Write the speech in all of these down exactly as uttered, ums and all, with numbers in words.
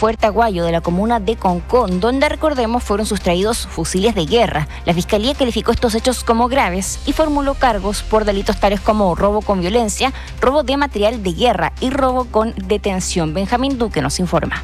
Fuerte Aguayo, de la comuna de Concón, donde, recordemos, fueron sustraídos fusiles de guerra. La Fiscalía calificó estos hechos como graves y formuló cargos por delitos tales como robo con violencia, robo de material de guerra y robo con detención. Benjamín Duque nos informa.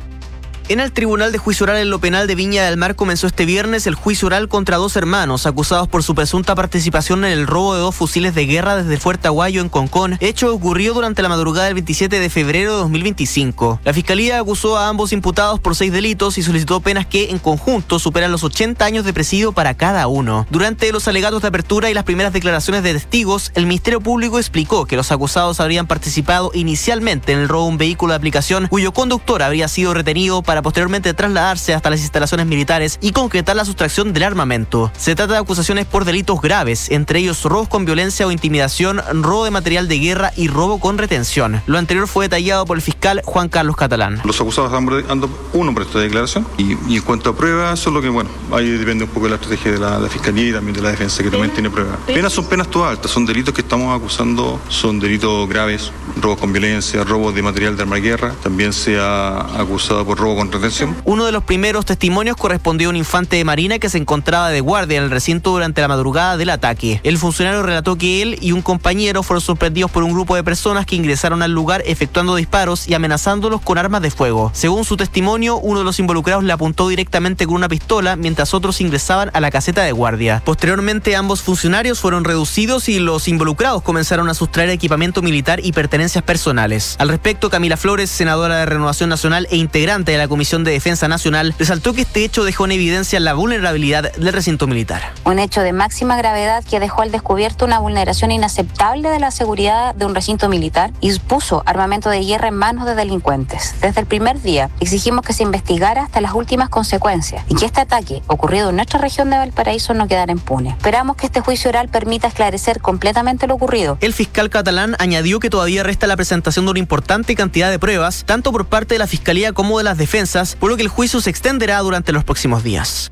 En el Tribunal de Juicio Oral en lo Penal de Viña del Mar comenzó este viernes el juicio oral contra dos hermanos acusados por su presunta participación en el robo de dos fusiles de guerra desde Fuerte Aguayo en Concón, hecho que ocurrió durante la madrugada del veintisiete de febrero de dos mil veinticinco. La Fiscalía acusó a ambos imputados por seis delitos y solicitó penas que, en conjunto, superan los ochenta años de presidio para cada uno. Durante los alegatos de apertura y las primeras declaraciones de testigos, el Ministerio Público explicó que los acusados habrían participado inicialmente en el robo de un vehículo de aplicación cuyo conductor habría sido retenido para para posteriormente trasladarse hasta las instalaciones militares y concretar la sustracción del armamento. Se trata de acusaciones por delitos graves, entre ellos robos con violencia o intimidación, robo de material de guerra y robo con retención. Lo anterior fue detallado por el fiscal Juan Carlos Catalán. Los acusados han uno por esta declaración y, y en cuanto a pruebas, solo que bueno, ahí depende un poco de la estrategia de la, la Fiscalía y también de la defensa, que también tiene pruebas. Penas son penas todas altas, son delitos que estamos acusando, son delitos graves, robos con violencia, robos de material de arma de guerra, también se ha acusado por robo con retención. Uno de los primeros testimonios correspondió a un infante de marina que se encontraba de guardia en el recinto durante la madrugada del ataque. El funcionario relató que él y un compañero fueron sorprendidos por un grupo de personas que ingresaron al lugar efectuando disparos y amenazándolos con armas de fuego. Según su testimonio, uno de los involucrados le apuntó directamente con una pistola mientras otros ingresaban a la caseta de guardia. Posteriormente, ambos funcionarios fueron reducidos y los involucrados comenzaron a sustraer equipamiento militar y pertenencias personales. Al respecto, Camila Flores, senadora de Renovación Nacional e integrante de la Comisión de Defensa Nacional, resaltó que este hecho dejó en evidencia la vulnerabilidad del recinto militar. Un hecho de máxima gravedad que dejó al descubierto una vulneración inaceptable de la seguridad de un recinto militar y puso armamento de guerra en manos de delincuentes. Desde el primer día exigimos que se investigara hasta las últimas consecuencias y que este ataque ocurrido en nuestra región de Valparaíso no quedara impune. Esperamos que este juicio oral permita esclarecer completamente lo ocurrido. El fiscal catalán añadió que todavía resta la presentación de una importante cantidad de pruebas, tanto por parte de la Fiscalía como de las defensas, por lo que el juicio se extenderá durante los próximos días.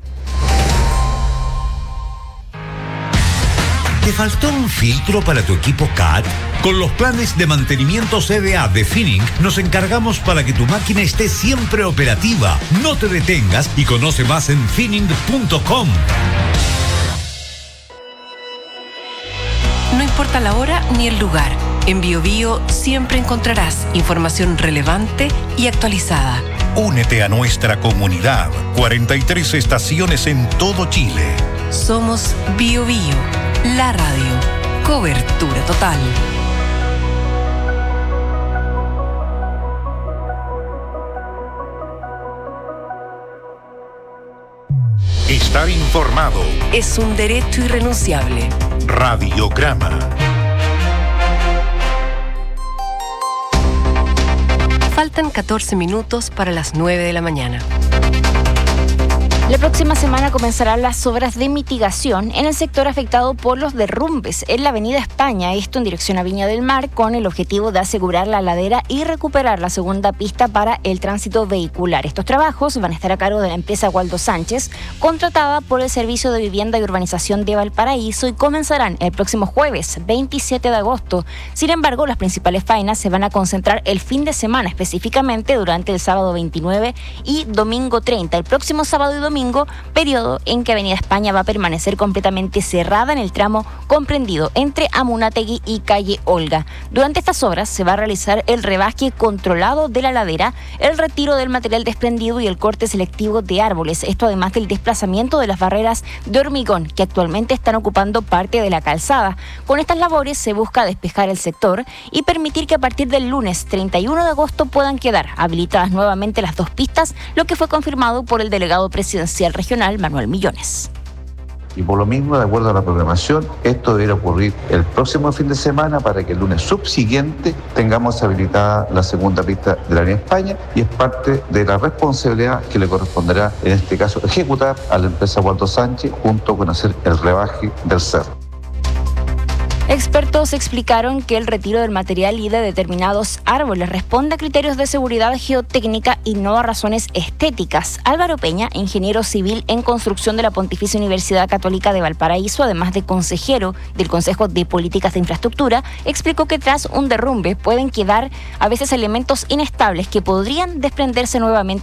¿Te faltó un filtro para tu equipo C A T? Con los planes de mantenimiento C D A de Finning nos encargamos para que tu máquina esté siempre operativa. No te detengas y conoce más en finning punto com. No importa la hora ni el lugar, en BioBio siempre encontrarás información relevante y actualizada. Únete a nuestra comunidad. cuarenta y tres estaciones en todo Chile. Somos BioBio, la radio. Cobertura total. Estar informado es un derecho irrenunciable. Radiograma. Faltan catorce minutos para las nueve de la mañana. La próxima semana comenzarán las obras de mitigación en el sector afectado por los derrumbes en la Avenida España, esto en dirección a Viña del Mar, con el objetivo de asegurar la ladera y recuperar la segunda pista para el tránsito vehicular. Estos trabajos van a estar a cargo de la empresa Waldo Sánchez, contratada por el Servicio de Vivienda y Urbanización de Valparaíso, y comenzarán el próximo jueves veintisiete de agosto. Sin embargo, las principales faenas se van a concentrar el fin de semana, específicamente durante el sábado veintinueve y domingo treinta. El próximo sábado y domingo Domingo, periodo en que Avenida España va a permanecer completamente cerrada en el tramo comprendido entre Amunátegui y Calle Olga. Durante estas obras se va a realizar el rebaje controlado de la ladera, el retiro del material desprendido y el corte selectivo de árboles. Esto además del desplazamiento de las barreras de hormigón que actualmente están ocupando parte de la calzada. Con estas labores se busca despejar el sector y permitir que a partir del lunes treinta y uno de agosto puedan quedar habilitadas nuevamente las dos pistas, lo que fue confirmado por el delegado presidencial regional Manuel Millones. Y por lo mismo, de acuerdo a la programación, esto debería ocurrir el próximo fin de semana para que el lunes subsiguiente tengamos habilitada la segunda pista de la Avenida España, y es parte de la responsabilidad que le corresponderá, en este caso, ejecutar a la empresa Waldo Sánchez junto con hacer el rebaje del cerro. Expertos explicaron que el retiro del material y de determinados árboles responde a criterios de seguridad geotécnica y no a razones estéticas. Álvaro Peña, ingeniero civil en construcción de la Pontificia Universidad Católica de Valparaíso, además de consejero del Consejo de Políticas de Infraestructura, explicó que tras un derrumbe pueden quedar a veces elementos inestables que podrían desprenderse nuevamente